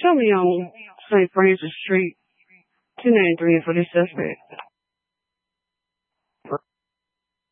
Show me on St. Francis Street, 293 for this suspect.